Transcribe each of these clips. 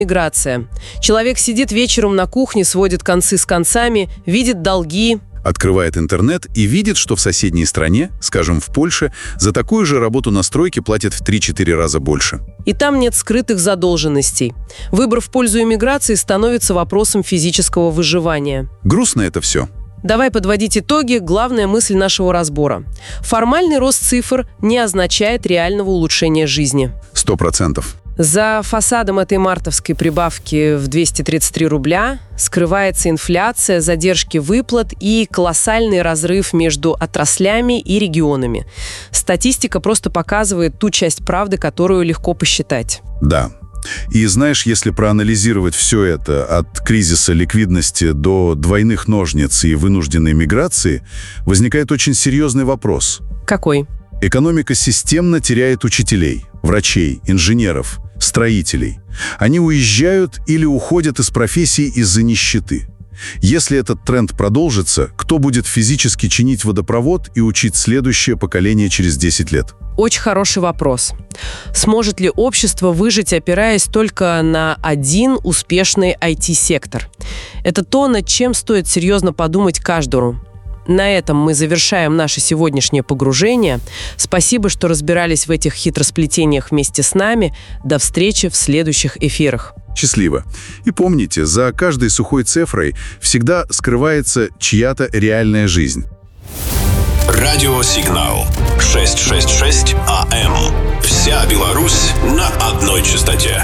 Миграция. Человек сидит вечером на кухне, сводит концы с концами, видит долги. Открывает интернет и видит, что в соседней стране, скажем, в Польше, за такую же работу на стройке платят в 3-4 раза больше. И там нет скрытых задолженностей. Выбор в пользу иммиграции становится вопросом физического выживания. Грустно это все. Давай подводить итоги. Главная мысль нашего разбора. Формальный рост цифр не означает реального улучшения жизни. 100%. За фасадом этой мартовской прибавки в 233 рубля скрывается инфляция, задержки выплат и колоссальный разрыв между отраслями и регионами. Статистика просто показывает ту часть правды, которую легко посчитать. Да. И знаешь, если проанализировать все это от кризиса ликвидности до двойных ножниц и вынужденной миграции, возникает очень серьезный вопрос. Какой? Экономика системно теряет учителей, врачей, инженеров, строителей. Они уезжают или уходят из профессий из-за нищеты. Если этот тренд продолжится, кто будет физически чинить водопровод и учить следующее поколение через 10 лет? Очень хороший вопрос. Сможет ли общество выжить, опираясь только на один успешный IT-сектор? Это то, над чем стоит серьезно подумать каждому. На этом мы завершаем наше сегодняшнее погружение. Спасибо, что разбирались в этих хитросплетениях вместе с нами. До встречи в следующих эфирах. Счастливо. И помните, за каждой сухой цифрой всегда скрывается чья-то реальная жизнь. Радиосигнал 666 АМ. Вся Беларусь на одной частоте.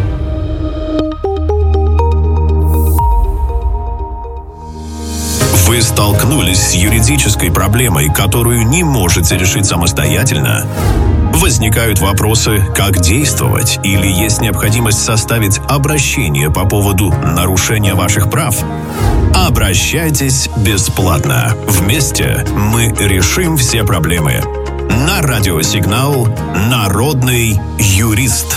Вы столкнулись с юридической проблемой, которую не можете решить самостоятельно? Возникают вопросы, как действовать, или есть необходимость составить обращение по поводу нарушения ваших прав? Обращайтесь бесплатно. Вместе мы решим все проблемы. На радиосигнал «Народный юрист».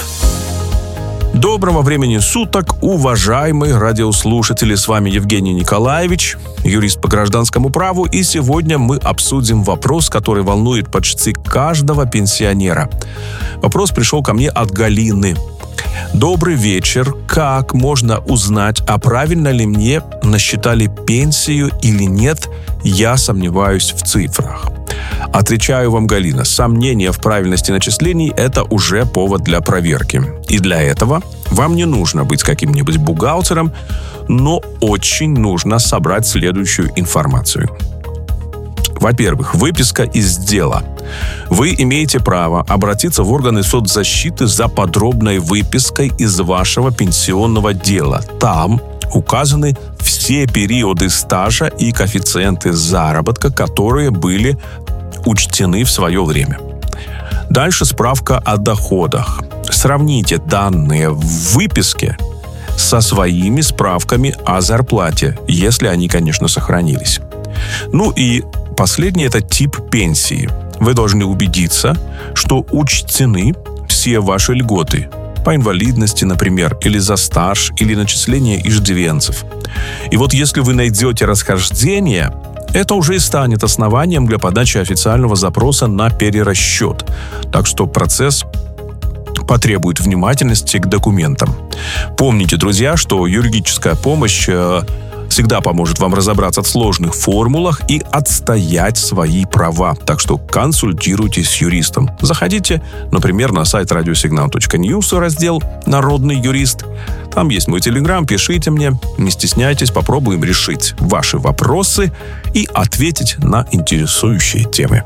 Доброго времени суток, уважаемые радиослушатели. С вами Евгений Николаевич, юрист по гражданскому праву, и сегодня мы обсудим вопрос, который волнует почти каждого пенсионера. Вопрос пришел ко мне от Галины. Добрый вечер. Как можно узнать, а правильно ли мне насчитали пенсию или нет? Я сомневаюсь в цифрах. Отвечаю вам, Галина, сомнение в правильности начислений – это уже повод для проверки. И для этого вам не нужно быть каким-нибудь бухгалтером, но очень нужно собрать следующую информацию. Во-первых, выписка из дела. Вы имеете право обратиться в органы соцзащиты за подробной выпиской из вашего пенсионного дела. Там указаны все периоды стажа и коэффициенты заработка, которые были учтены в свое время. Дальше справка о доходах. Сравните данные в выписке со своими справками о зарплате, если они, конечно, сохранились. Ну и последний – это тип пенсии. Вы должны убедиться, что учтены все ваши льготы. По инвалидности, например, или за стаж, или начисление иждивенцев. И вот если вы найдете расхождение, это уже и станет основанием для подачи официального запроса на перерасчет. Так что процесс потребует внимательности к документам. Помните, друзья, что юридическая помощь всегда поможет вам разобраться в сложных формулах и отстоять свои права. Так что консультируйтесь с юристом. Заходите, например, на сайт radiosignal.news, раздел «Народный юрист». Там есть мой телеграм, пишите мне, не стесняйтесь, попробуем решить ваши вопросы и ответить на интересующие темы.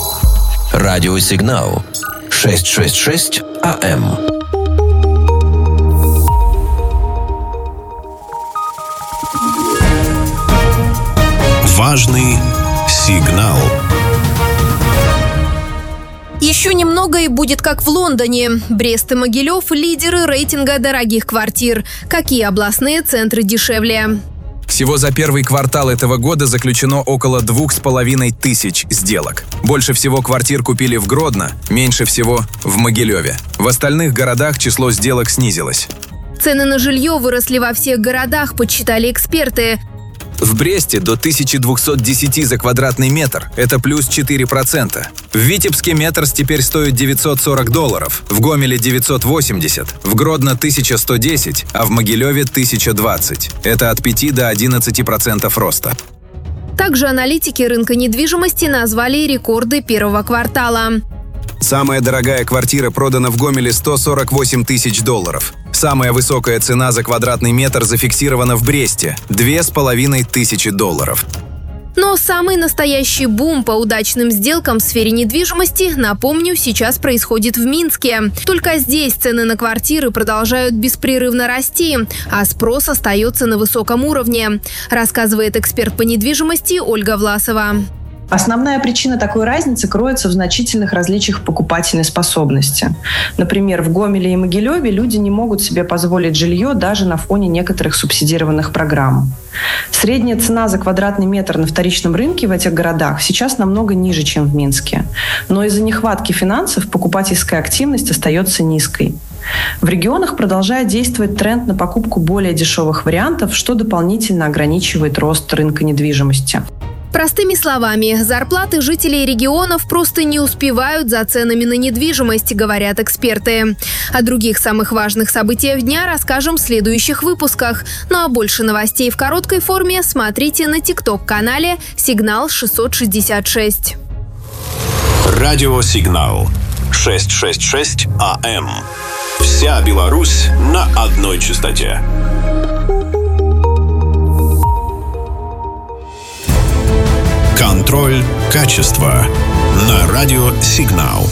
Радиосигнал 666 АМ. Важный сигнал. Еще немного и будет как в Лондоне. Брест и Могилев – лидеры рейтинга дорогих квартир. Какие областные центры дешевле? Всего за первый квартал этого года заключено около 2500 сделок. Больше всего квартир купили в Гродно, меньше всего в Могилеве. В остальных городах число сделок снизилось. Цены на жилье выросли во всех городах, подсчитали эксперты. В Бресте до 1210 за квадратный метр. Это плюс 4%. В Витебске метрс теперь стоит $940, в Гомеле 980, в Гродно 1110, а в Могилеве 1020. Это от 5 до 11% роста. Также аналитики рынка недвижимости назвали рекорды первого квартала. Самая дорогая квартира продана в Гомеле $148 тысяч. Самая высокая цена за квадратный метр зафиксирована в Бресте – $2500. Но самый настоящий бум по удачным сделкам в сфере недвижимости, напомню, сейчас происходит в Минске. Только здесь цены на квартиры продолжают беспрерывно расти, а спрос остается на высоком уровне, рассказывает эксперт по недвижимости Ольга Власова. Основная причина такой разницы кроется в значительных различиях покупательной способности. Например, в Гомеле и Могилеве люди не могут себе позволить жилье даже на фоне некоторых субсидированных программ. Средняя цена за квадратный метр на вторичном рынке в этих городах сейчас намного ниже, чем в Минске. Но из-за нехватки финансов покупательская активность остается низкой. В регионах продолжает действовать тренд на покупку более дешевых вариантов, что дополнительно ограничивает рост рынка недвижимости. Простыми словами, зарплаты жителей регионов просто не успевают за ценами на недвижимость, говорят эксперты. О других самых важных событиях дня расскажем в следующих выпусках. Ну а больше новостей в короткой форме смотрите на TikTok-канале «Сигнал 666». Радио «Сигнал» 666 АМ. Вся Беларусь на одной частоте. Контроль качества на радио «Сигнал».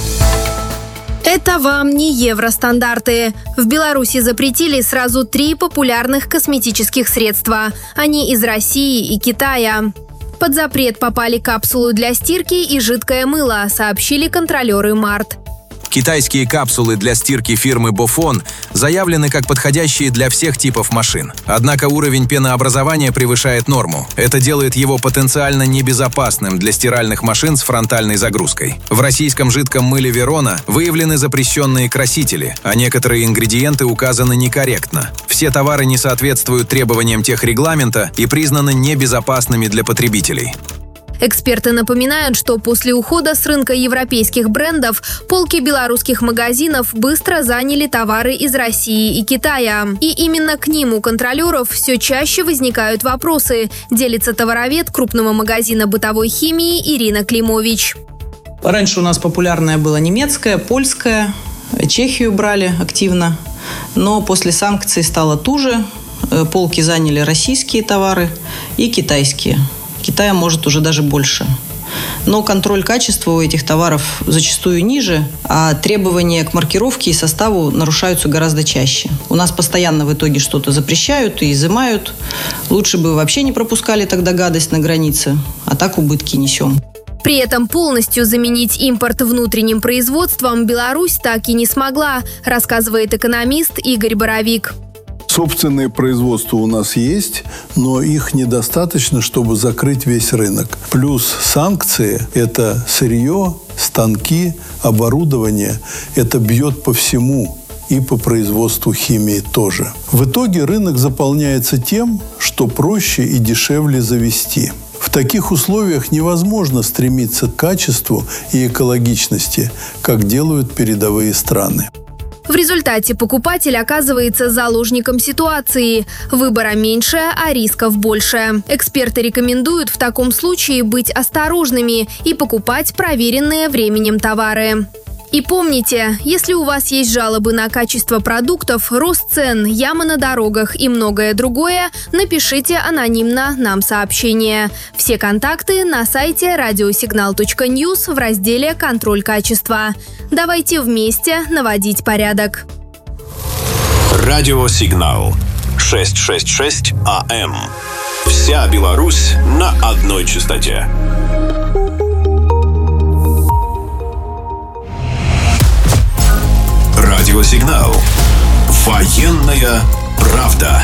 Это вам не евростандарты. В Беларуси запретили сразу 3 популярных косметических средства. Они из России и Китая. Под запрет попали капсулы для стирки и жидкое мыло, сообщили контролеры МАРТ. Китайские капсулы для стирки фирмы Bofon заявлены как подходящие для всех типов машин. Однако уровень пенообразования превышает норму. Это делает его потенциально небезопасным для стиральных машин с фронтальной загрузкой. В российском жидком мыле Верона выявлены запрещенные красители, а некоторые ингредиенты указаны некорректно. Все товары не соответствуют требованиям техрегламента и признаны небезопасными для потребителей. Эксперты напоминают, что после ухода с рынка европейских брендов полки белорусских магазинов быстро заняли товары из России и Китая. И именно к ним у контролеров все чаще возникают вопросы, делится товаровед крупного магазина бытовой химии Ирина Климович. Раньше у нас популярная была немецкая, польская, Чехию брали активно, но после санкций стало туже. Полки заняли российские товары и китайские. Китая может уже даже больше. Но контроль качества у этих товаров зачастую ниже, а требования к маркировке и составу нарушаются гораздо чаще. У нас постоянно в итоге что-то запрещают и изымают. Лучше бы вообще не пропускали тогда гадость на границе, а так убытки несем. При этом полностью заменить импорт внутренним производством Беларусь так и не смогла, рассказывает экономист Игорь Боровик. Собственные производства у нас есть, но их недостаточно, чтобы закрыть весь рынок. Плюс санкции – это сырье, станки, оборудование. Это бьет по всему. И по производству химии тоже. В итоге рынок заполняется тем, что проще и дешевле завести. В таких условиях невозможно стремиться к качеству и экологичности, как делают передовые страны. В результате покупатель оказывается заложником ситуации. Выбора меньше, а рисков больше. Эксперты рекомендуют в таком случае быть осторожными и покупать проверенные временем товары. И помните, если у вас есть жалобы на качество продуктов, рост цен, ямы на дорогах и многое другое, напишите анонимно нам сообщение. Все контакты на сайте radiosignal.news в разделе «Контроль качества». Давайте вместе наводить порядок. Радио «Сигнал» 666 АМ. Вся Беларусь на одной частоте. Радиосигнал. Военная правда.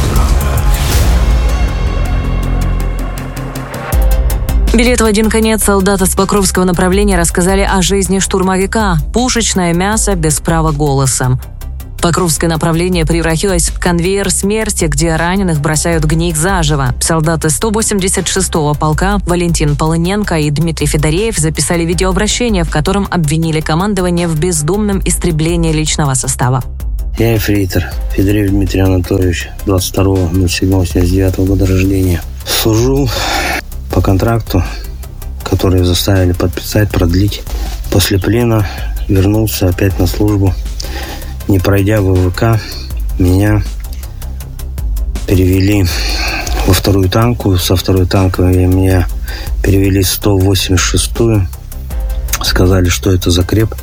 Билет в один конец солдата с Покровского направления рассказали о жизни штурмовика. Пушечное мясо без права голоса. Покровское направление превратилось в конвейер смерти, где раненых бросают гнить заживо. Солдаты 186-го полка Валентин Полыненко и Дмитрий Федореев записали видеообращение, в котором обвинили командование в бездумном истреблении личного состава. Я эфрейтор Федореев Дмитрий Анатольевич, 22.07.79 года рождения. Служу по контракту, который заставили подписать, продлить. После плена вернулся опять на службу. Не пройдя ВВК, меня перевели во вторую танковую. Со второй танковой меня перевели в 186-ю. Сказали, что это закреп.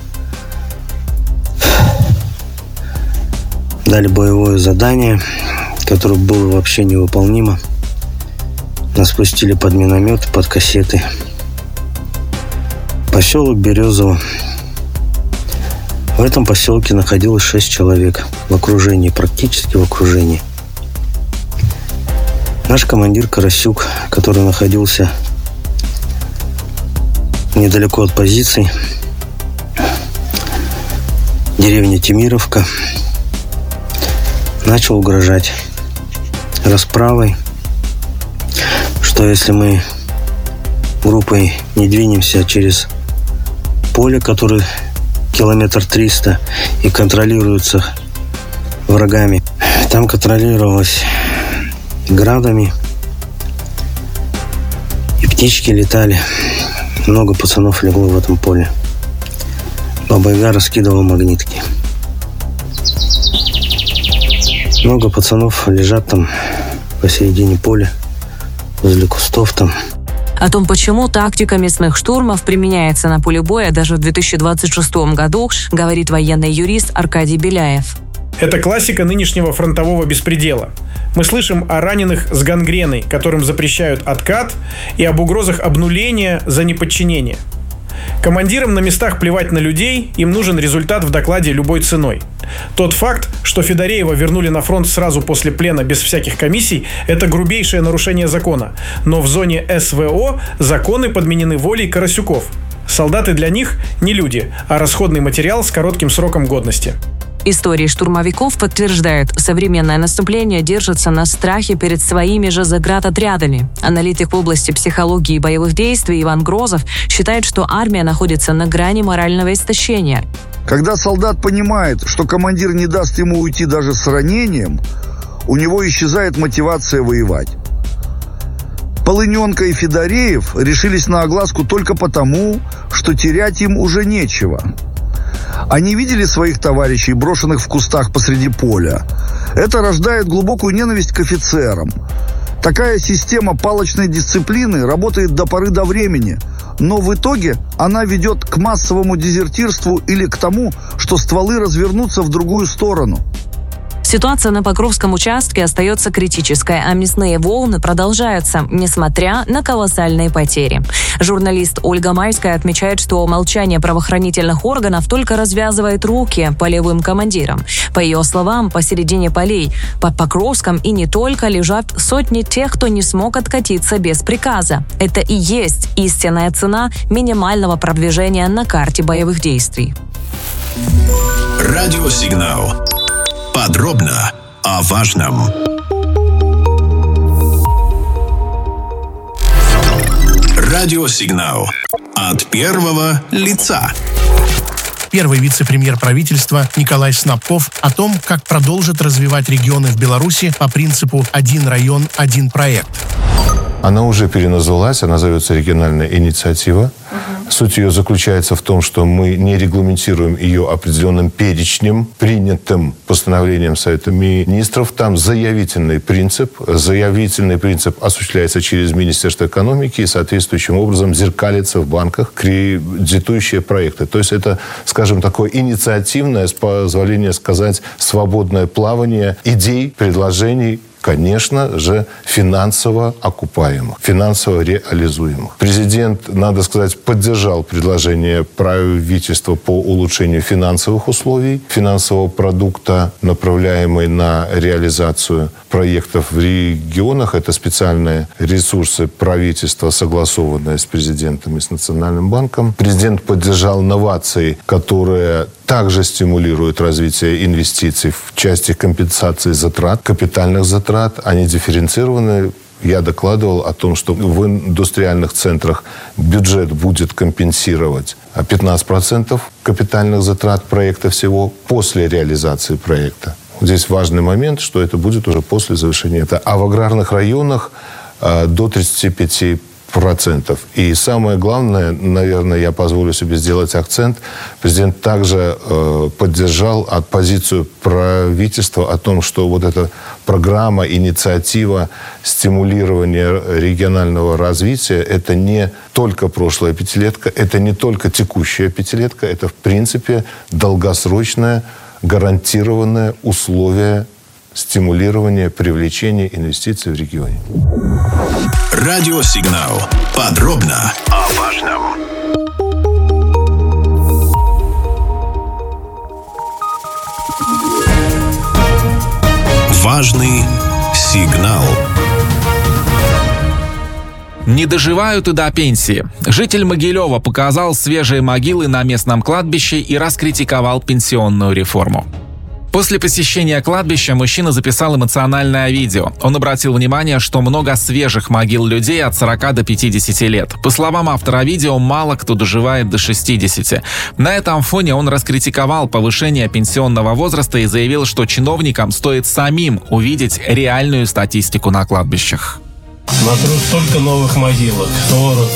Дали боевое задание, которое было вообще невыполнимо. Нас пустили под минометы, под кассеты. Поселок Березово. В этом поселке находилось 6 человек. В окружении, практически в окружении. Наш командир Карасюк, который находился недалеко от позиций, деревня Тимировка, начал угрожать расправой, что если мы группой не двинемся через поле, которое километр 300 и контролируется врагами. Там контролировалось градами, и птички летали. Много пацанов легло в этом поле. Баба-Яга раскидывала магнитки. Много пацанов лежат там посередине поля, возле кустов там. О том, почему тактика мясных штурмов применяется на поле боя даже в 2026 году, говорит военный юрист Аркадий Беляев. Это классика нынешнего фронтового беспредела. Мы слышим о раненых с гангреной, которым запрещают откат, и об угрозах обнуления за неподчинение. Командирам на местах плевать на людей, им нужен результат в докладе любой ценой. Тот факт, что Федореева вернули на фронт сразу после плена без всяких комиссий, это грубейшее нарушение закона. Но в зоне СВО законы подменены волей Карасюков. Солдаты для них не люди, а расходный материал с коротким сроком годности. Истории штурмовиков подтверждают, современное наступление держится на страхе перед своими же заградотрядами. Аналитик в области психологии и боевых действий Иван Грозов считает, что армия находится на грани морального истощения. Когда солдат понимает, что командир не даст ему уйти даже с ранением, у него исчезает мотивация воевать. Полыненко и Федореев решились на огласку только потому, что терять им уже нечего. Они видели своих товарищей, брошенных в кустах посреди поля. Это рождает глубокую ненависть к офицерам. Такая система палочной дисциплины работает до поры до времени, но в итоге она ведет к массовому дезертирству или к тому, что стволы развернутся в другую сторону. Ситуация на Покровском участке остается критической, а мясные волны продолжаются, несмотря на колоссальные потери. Журналист Ольга Майская отмечает, что молчание правоохранительных органов только развязывает руки полевым командирам. По ее словам, посередине полей под Покровском и не только лежат сотни тех, кто не смог откатиться без приказа. Это и есть истинная цена минимального продвижения на карте боевых действий. Радиосигнал. Подробно о важном. Радиосигнал. От первого лица. Первый вице-премьер правительства Николай Снапков о том, как продолжит развивать регионы в Беларуси по принципу «один район, один проект». Она уже переназвалась, она зовется региональная инициатива. Суть ее заключается в том, что мы не регламентируем ее определенным перечнем, принятым постановлением Совета Министров. Там заявительный принцип. Заявительный принцип осуществляется через Министерство экономики и соответствующим образом зеркалится в банках кредитующие проекты. То есть это, скажем, такое инициативное, с позволения сказать, свободное плавание идей, предложений, конечно же, финансово окупаемых, финансово реализуемых. Президент, надо сказать, поддержал предложение правительства по улучшению финансовых условий, финансового продукта, направляемый на реализацию проектов в регионах. Это специальные ресурсы правительства, согласованные с президентом и с Национальным банком. Президент поддержал новации, которые также стимулирует развитие инвестиций в части компенсации затрат, капитальных затрат. Они дифференцированы. Я докладывал о том, что в индустриальных центрах бюджет будет компенсировать 15% капитальных затрат проекта всего после реализации проекта. Здесь важный момент, что это будет уже после завершения этого. А в аграрных районах до 35%. И самое главное, наверное, я позволю себе сделать акцент. Президент также поддержал позицию правительства о том, что вот эта программа, инициатива стимулирования регионального развития – это не только прошлая пятилетка, это не только текущая пятилетка, это, в принципе, долгосрочное, гарантированное условие стимулирования, привлечения инвестиций в регионе. Радиосигнал. Подробно о важном. Важный сигнал. Не доживают и до пенсии. Житель Могилева показал свежие могилы на местном кладбище и раскритиковал пенсионную реформу. После посещения кладбища мужчина записал эмоциональное видео. Он обратил внимание, что много свежих могил людей от 40 до 50 лет. По словам автора видео, мало кто доживает до 60. На этом фоне он раскритиковал повышение пенсионного возраста и заявил, что чиновникам стоит самим увидеть реальную статистику на кладбищах. Смотрю, столько новых могилок. 40,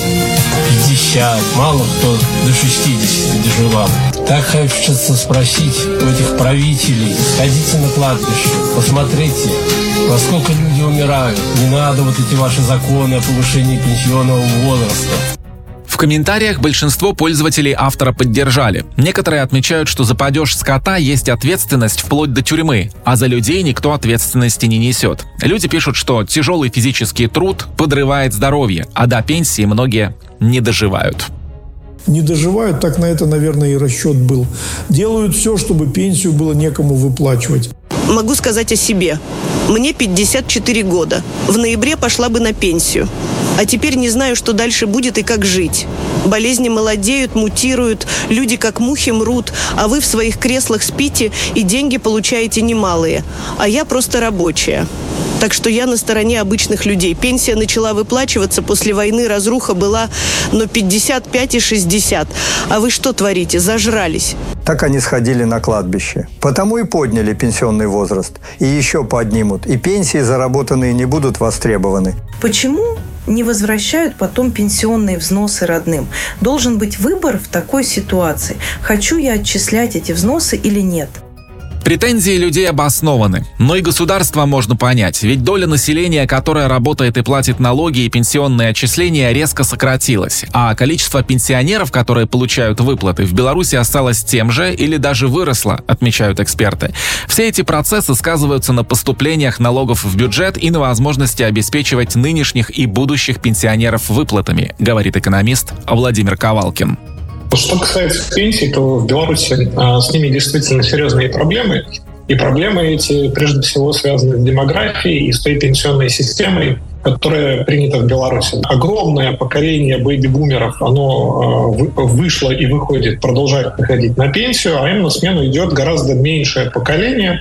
50. Мало кто до 60 доживал. Так хочется спросить у этих правителей. Сходите на кладбище, посмотрите, во сколько люди умирают. Не надо вот эти ваши законы о повышении пенсионного возраста. В комментариях большинство пользователей автора поддержали. Некоторые отмечают, что за падеж скота есть ответственность вплоть до тюрьмы, а за людей никто ответственности не несет. Люди пишут, что тяжелый физический труд подрывает здоровье, а до пенсии многие не доживают. Не доживают, так на это, наверное, и расчет был. Делают все, чтобы пенсию было некому выплачивать. Могу сказать о себе. Мне 54 года. В ноябре пошла бы на пенсию. А теперь не знаю, что дальше будет и как жить. Болезни молодеют, мутируют, люди как мухи мрут, а вы в своих креслах спите и деньги получаете немалые. А я просто рабочая. Так что я на стороне обычных людей. Пенсия начала выплачиваться, после войны разруха была, но 55 и 60. А вы что творите? Зажрались. Так они сходили на кладбище. Потому и подняли пенсионный возраст. И еще поднимут. И пенсии заработанные не будут востребованы. Почему не возвращают потом пенсионные взносы родным? Должен быть выбор в такой ситуации. Хочу я отчислять эти взносы или нет? Претензии людей обоснованы, но и государство можно понять, ведь доля населения, которая работает и платит налоги и пенсионные отчисления, резко сократилась, а количество пенсионеров, которые получают выплаты, в Беларуси осталось тем же или даже выросло, отмечают эксперты. Все эти процессы сказываются на поступлениях налогов в бюджет и на возможности обеспечивать нынешних и будущих пенсионеров выплатами, говорит экономист Владимир Ковалкин. Что касается пенсий, то в Беларуси с ними действительно серьезные проблемы. И проблемы эти, прежде всего, связаны с демографией и с той пенсионной системой, которая принята в Беларуси. Огромное поколение бэйби-бумеров, оно вышло и выходит, продолжает выходить на пенсию, а им на смену идет гораздо меньшее поколение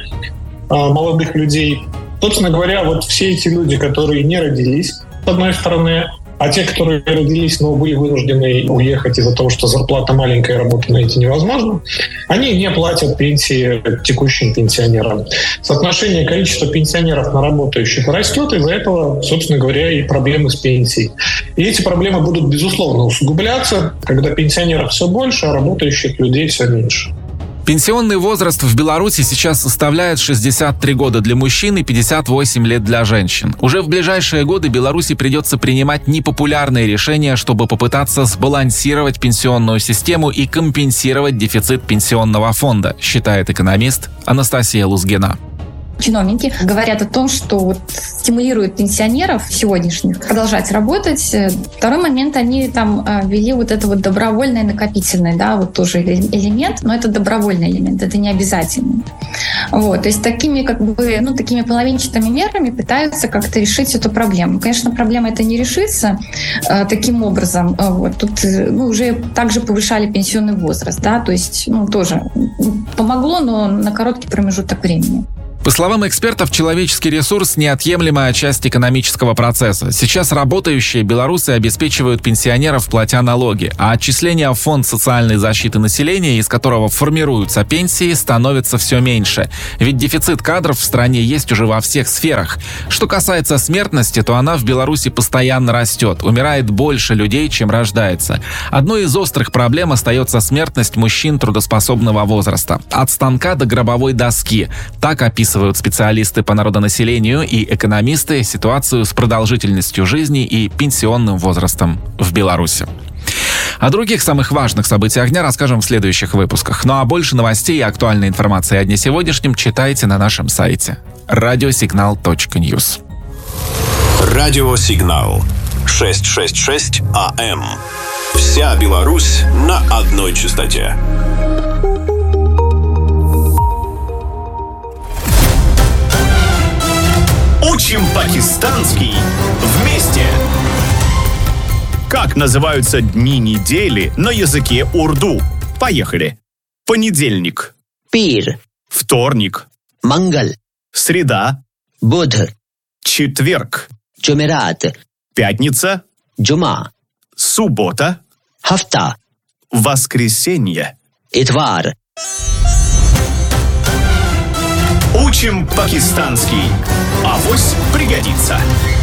молодых людей. Собственно говоря, вот все эти люди, которые не родились, с одной стороны, а те, которые родились, но были вынуждены уехать из-за того, что зарплата маленькая, работу найти невозможно, они не платят пенсии текущим пенсионерам. Соотношение количества пенсионеров на работающих растет, из-за этого, собственно говоря, и проблемы с пенсией. И эти проблемы будут, безусловно, усугубляться, когда пенсионеров все больше, а работающих людей все меньше. Пенсионный возраст в Беларуси сейчас составляет 63 года для мужчин и 58 лет для женщин. Уже в ближайшие годы Беларуси придется принимать непопулярные решения, чтобы попытаться сбалансировать пенсионную систему и компенсировать дефицит пенсионного фонда, считает экономист Анастасия Лузгина. чиновники говорят о том, что вот стимулируют пенсионеров сегодняшних продолжать работать. Второй момент, они там ввели вот это вот добровольное накопительное, да, вот тоже элемент, но это добровольный элемент, это не обязательно. Вот, то есть такими такими половинчатыми мерами пытаются как-то решить эту проблему. Конечно, проблема эта не решится таким образом. Вот, тут уже также повышали пенсионный возраст, да, то есть тоже помогло, но на короткий промежуток времени. По словам экспертов, человеческий ресурс – неотъемлемая часть экономического процесса. Сейчас работающие белорусы обеспечивают пенсионеров, платя налоги, а отчисления в Фонд социальной защиты населения, из которого формируются пенсии, становится все меньше. Ведь дефицит кадров в стране есть уже во всех сферах. Что касается смертности, то она в Беларуси постоянно растет. Умирает больше людей, чем рождается. Одной из острых проблем остается смертность мужчин трудоспособного возраста. От станка до гробовой доски. Так описывают специалисты по народонаселению и экономисты ситуацию с продолжительностью жизни и пенсионным возрастом в Беларуси. О других самых важных событиях дня расскажем в следующих выпусках. Ну а больше новостей и актуальной информации о дне сегодняшнем читайте на нашем сайте radiosignal.news. Радиосигнал 666 АМ. Вся Беларусь на одной частоте. Учим пакистанский вместе! Как называются дни недели на языке урду? Поехали! Понедельник. Пир. Вторник. Мангал. Среда. Будх. Четверг. Джумерат. Пятница. Джума. Суббота. Хафта. Воскресенье. Итвар. Учим пакистанский. Авось пригодится.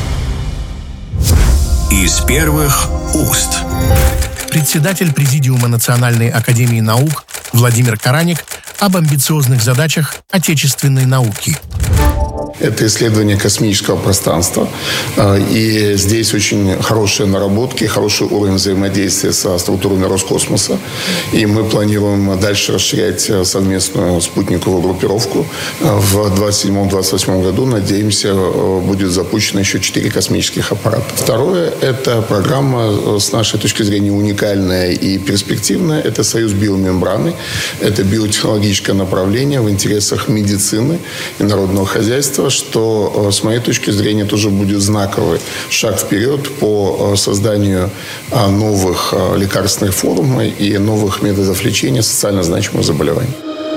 Из первых уст. Председатель Президиума Национальной академии наук Владимир Караник об амбициозных задачах отечественной науки. Это исследование космического пространства. И здесь очень хорошие наработки, хороший уровень взаимодействия со структурами Роскосмоса. И мы планируем дальше расширять совместную спутниковую группировку. В 2027-2028 году, надеемся, будет запущено еще 4 космических аппарата. Второе – это программа, с нашей точки зрения, уникальная и перспективная. Это союз биомембраны. Это биотехнологическое направление в интересах медицины и народного хозяйства, что, с моей точки зрения, тоже будет знаковый шаг вперед по созданию новых лекарственных форм и новых методов лечения социально значимых заболеваний.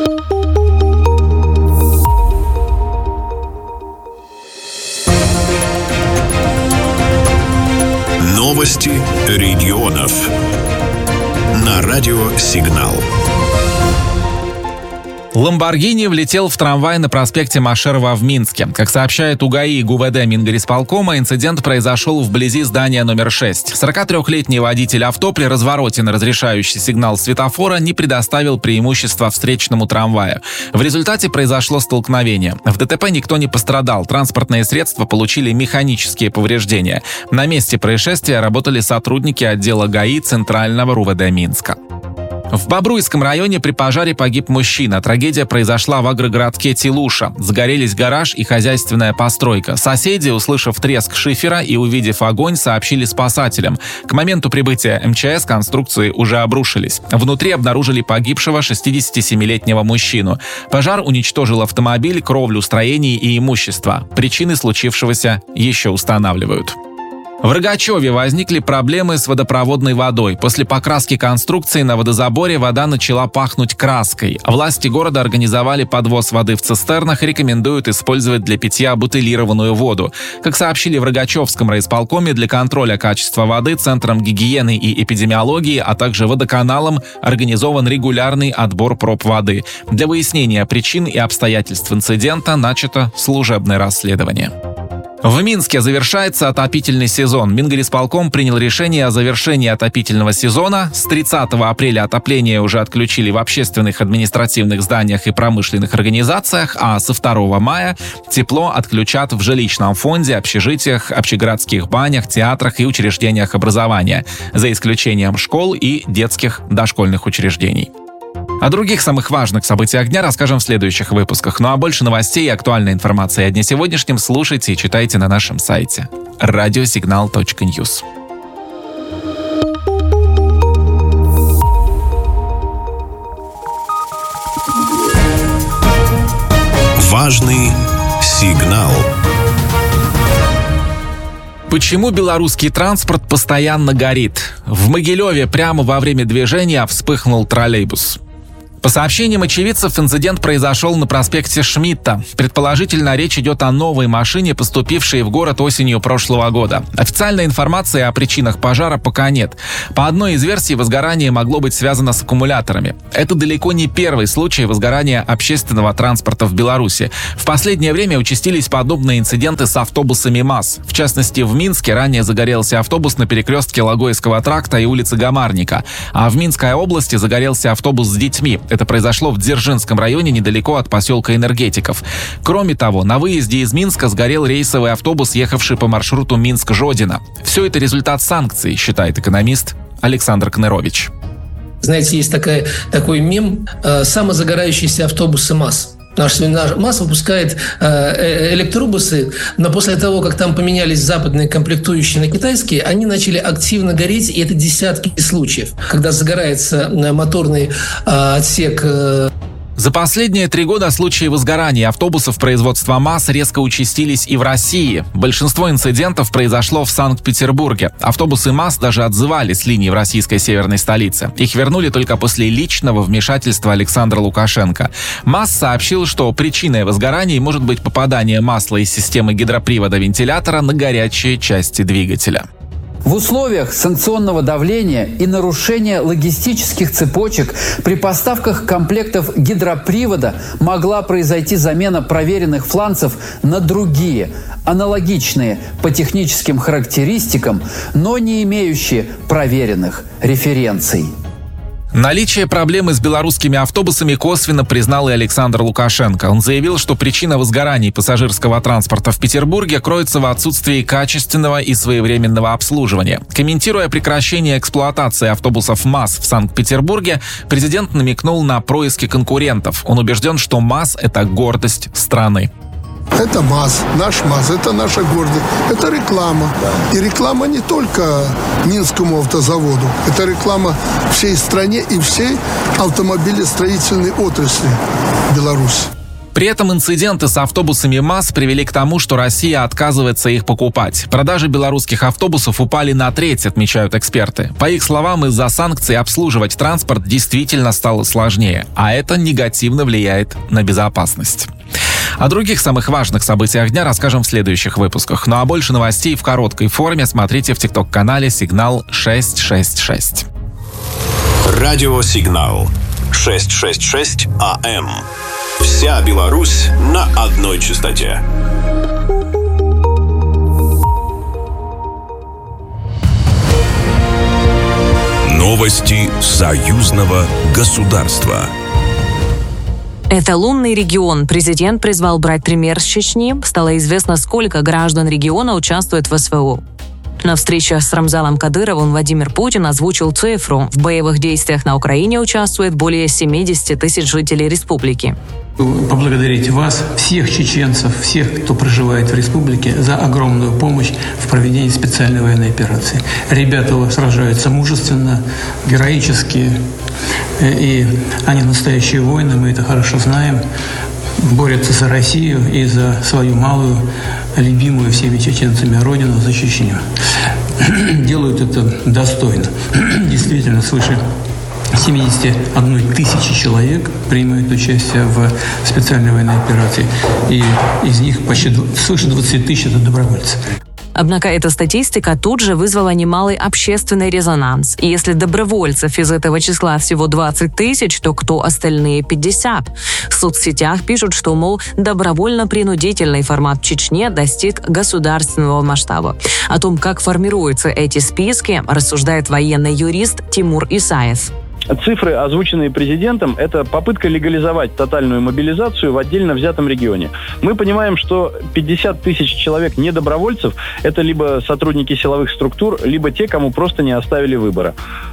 Новости регионов на радиосигнал. Ламборгини влетел в трамвай на проспекте Машерова в Минске. Как сообщает УГАИ и ГУВД Мингорисполкома, инцидент произошел вблизи здания номер 6. 43-летний водитель авто при развороте на разрешающий сигнал светофора не предоставил преимущества встречному трамваю. В результате произошло столкновение. В ДТП никто не пострадал. Транспортные средства получили механические повреждения. На месте происшествия работали сотрудники отдела ГАИ Центрального РУВД Минска. В Бобруйском районе при пожаре погиб мужчина. Трагедия произошла в агрогородке Телуша. Загорелись гараж и хозяйственная постройка. Соседи, услышав треск шифера и увидев огонь, сообщили спасателям. К моменту прибытия МЧС конструкции уже обрушились. Внутри обнаружили погибшего 67-летнего мужчину. Пожар уничтожил автомобиль, кровлю строений и имущество. Причины случившегося еще устанавливают. В Рогачеве возникли проблемы с водопроводной водой. После покраски конструкции на водозаборе вода начала пахнуть краской. Власти города организовали подвоз воды в цистернах и рекомендуют использовать для питья бутылированную воду. Как сообщили в Рогачевском райисполкоме, для контроля качества воды Центром гигиены и эпидемиологии, а также водоканалом организован регулярный отбор проб воды. Для выяснения причин и обстоятельств инцидента начато служебное расследование. В Минске завершается отопительный сезон. Мингорисполком принял решение о завершении отопительного сезона. С 30 апреля отопление уже отключили в общественных административных зданиях и промышленных организациях, а со 2 мая тепло отключат в жилищном фонде, общежитиях, общегородских банях, театрах и учреждениях образования, за исключением школ и детских дошкольных учреждений. О других самых важных событиях дня расскажем в следующих выпусках. Ну а больше новостей и актуальной информации о дне сегодняшнем слушайте и читайте на нашем сайте radiosignal.news. Важный сигнал. Почему белорусский транспорт постоянно горит? В Могилеве прямо во время движения вспыхнул троллейбус. По сообщениям очевидцев, инцидент произошел на проспекте Шмидта. Предположительно, речь идет о новой машине, поступившей в город осенью прошлого года. Официальной информации о причинах пожара пока нет. По одной из версий, возгорание могло быть связано с аккумуляторами. Это далеко не первый случай возгорания общественного транспорта в Беларуси. В последнее время участились подобные инциденты с автобусами МАЗ. В частности, в Минске ранее загорелся автобус на перекрестке Логойского тракта и улицы Гамарника. А в Минской области загорелся автобус с детьми. Это произошло в Дзержинском районе, недалеко от поселка Энергетиков. Кроме того, на выезде из Минска сгорел рейсовый автобус, ехавший по маршруту Минск-Жодино. Все это результат санкций, считает экономист Александр Кнырович. Знаете, есть такой мем «самозагорающиеся автобусы МАЗ». Наш МАЗ выпускает электробусы, но после того, как там поменялись западные комплектующие на китайские, они начали активно гореть, и это десятки случаев, когда загорается моторный отсек. За последние 3 года случаи возгорания автобусов производства МАЗ резко участились и в России. Большинство инцидентов произошло в Санкт-Петербурге. Автобусы МАЗ даже отзывали с линии в российской северной столице. Их вернули только после личного вмешательства Александра Лукашенко. МАЗ сообщил, что причиной возгораний может быть попадание масла из системы гидропривода вентилятора на горячие части двигателя. В условиях санкционного давления и нарушения логистических цепочек при поставках комплектов гидропривода могла произойти замена проверенных фланцев на другие, аналогичные по техническим характеристикам, но не имеющие проверенных референций. Наличие проблемы с белорусскими автобусами косвенно признал и Александр Лукашенко. Он заявил, что причина возгораний пассажирского транспорта в Петербурге кроется в отсутствии качественного и своевременного обслуживания. Комментируя прекращение эксплуатации автобусов МАЗ в Санкт-Петербурге, президент намекнул на происки конкурентов. Он убежден, что МАЗ – это гордость страны. Это МАЗ, наш МАЗ, это наша гордость, это реклама. И реклама не только Минскому автозаводу, это реклама всей стране и всей автомобилестроительной отрасли Беларуси. При этом инциденты с автобусами МАЗ привели к тому, что Россия отказывается их покупать. Продажи белорусских автобусов упали на треть, отмечают эксперты. По их словам, из-за санкций обслуживать транспорт действительно стало сложнее, а это негативно влияет на безопасность. О других самых важных событиях дня расскажем в следующих выпусках. Ну а больше новостей в короткой форме смотрите в ТикТок-канале «Сигнал 666». Радиосигнал 666 АМ. Вся Беларусь на одной частоте. Новости союзного государства. Это лунный регион. Президент призвал брать пример с Чечни. Стало известно, сколько граждан региона участвует в СВО. На встрече с Рамзаном Кадыровым Владимир Путин озвучил цифру. В боевых действиях на Украине участвует более 70 тысяч жителей республики. Поблагодарить вас, всех чеченцев, всех, кто проживает в республике, за огромную помощь в проведении специальной военной операции. Ребята сражаются мужественно, героически, и они настоящие воины, мы это хорошо знаем. Борются за Россию и за свою малую, любимую всеми чеченцами родину, за Чечню. Делают это достойно. Действительно, свыше 71 тысячи человек принимают участие в специальной военной операции. И из них почти свыше 20 тысяч – это добровольцы. Однако эта статистика тут же вызвала немалый общественный резонанс. И если добровольцев из этого числа всего 20 тысяч, то кто остальные 50? В соцсетях пишут, что, мол, добровольно-принудительный формат в Чечне достиг государственного масштаба. О том, как формируются эти списки, рассуждает военный юрист Тимур Исаев. Цифры, озвученные президентом, это попытка легализовать тотальную мобилизацию в отдельно взятом регионе. Мы понимаем, что 50 тысяч человек недобровольцев – это либо сотрудники силовых структур, либо те, кому просто не оставили выбора.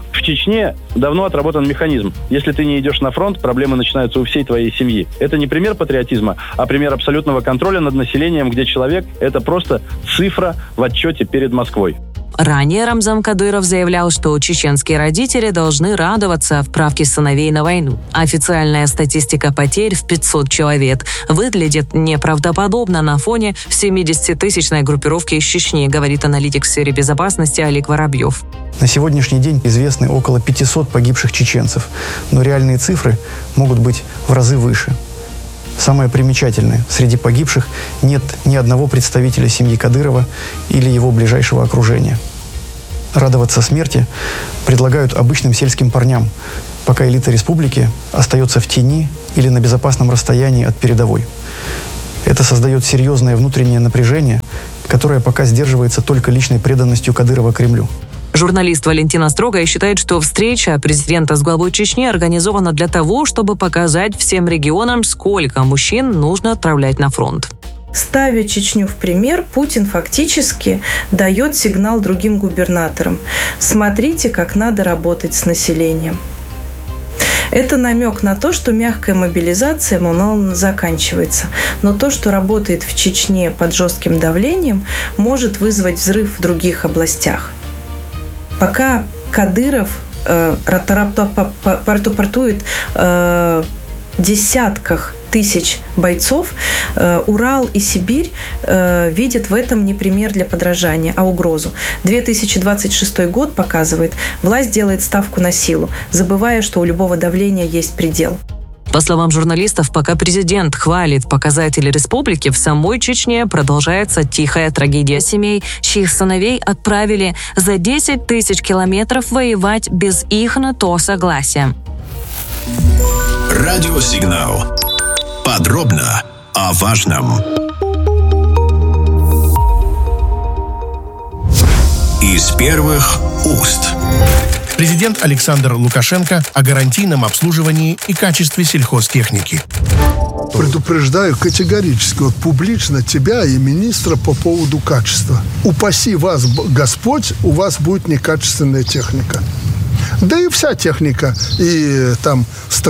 В Чечне давно отработан механизм. Если ты не идешь на фронт, проблемы начинаются у всей твоей семьи. Это не пример патриотизма, а пример абсолютного контроля над населением, где человек – это просто цифра в отчете перед Москвой. Ранее Рамзан Кадыров заявлял, что чеченские родители должны радоваться отправке сыновей на войну. Официальная статистика потерь в 500 человек выглядит неправдоподобно на фоне 70-тысячной группировки из Чечни, говорит аналитик в сфере безопасности Олег Воробьев. На сегодняшний день известны около 500 погибших чеченцев, но реальные цифры могут быть в разы выше. Самое примечательное, среди погибших нет ни одного представителя семьи Кадырова или его ближайшего окружения. Радоваться смерти предлагают обычным сельским парням, пока элита республики остается в тени или на безопасном расстоянии от передовой. Это создает серьезное внутреннее напряжение, которое пока сдерживается только личной преданностью Кадырова Кремлю. Журналист Валентина Строгая считает, что встреча президента с главой Чечни организована для того, чтобы показать всем регионам, сколько мужчин нужно отправлять на фронт. Ставя Чечню в пример, Путин фактически дает сигнал другим губернаторам. Смотрите, как надо работать с населением. Это намек на то, что мягкая мобилизация, мол, заканчивается. Но то, что работает в Чечне под жестким давлением, может вызвать взрыв в других областях. Пока Кадыров рапортует десятках тысяч бойцов, Урал и Сибирь видят в этом не пример для подражания, а угрозу. 2026 год показывает, власть делает ставку на силу, забывая, что у любого давления есть предел. По словам журналистов, пока президент хвалит показатели республики, в самой Чечне продолжается тихая трагедия семей, чьих сыновей отправили за 10 тысяч километров воевать без их на то согласия. Радиосигнал. Подробно о важном. Из первых уст. Президент Александр Лукашенко о гарантийном обслуживании и качестве сельхозтехники. Предупреждаю категорически, вот публично тебя и министра по поводу качества. Упаси вас Господь, у вас будет некачественная техника. Да и вся техника, и там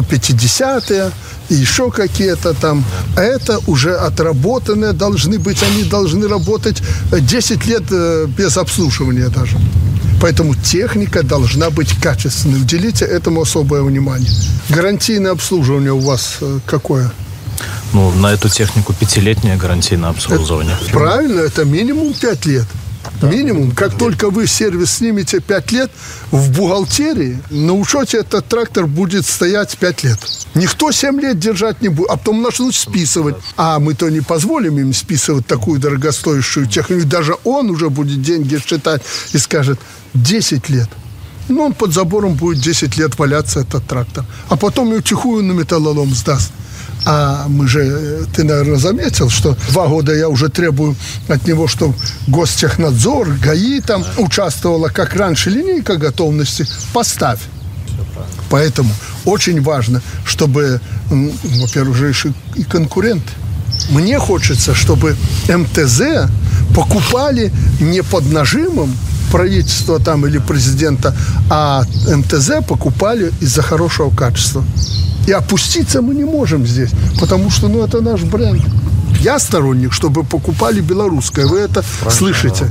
150-е, и еще какие-то там. А это уже отработанные должны быть, они должны работать 10 лет без обслуживания даже. Поэтому техника должна быть качественной. Уделите этому особое внимание. Гарантийное обслуживание у вас какое? Ну, на эту технику 5-летнее гарантийное обслуживание. Правильно, это минимум 5 лет. Да, минимум. Как только вы сервис снимете 5 лет, в бухгалтерии на учете этот трактор будет стоять 5 лет. Никто 7 лет держать не будет, а потом начнут списывать. А мы-то не позволим им списывать такую дорогостоящую технику. Даже он уже будет деньги считать и скажет 10 лет. Ну, он под забором будет 10 лет валяться, этот трактор. А потом и утихую на металлолом сдаст. А мы же, ты, наверное, заметил, что 2 года я уже требую от него, чтобы Гостехнадзор, ГАИ там участвовала, как раньше, линейка готовности. Поставь. Поэтому очень важно, чтобы, во-первых, же и конкуренты. Мне хочется, чтобы МТЗ покупали не под нажимом правительства там или президента, а МТЗ покупали из-за хорошего качества. И опуститься мы не можем здесь, потому что, это наш бренд. Я сторонник, чтобы покупали белорусское. Вы это слышите.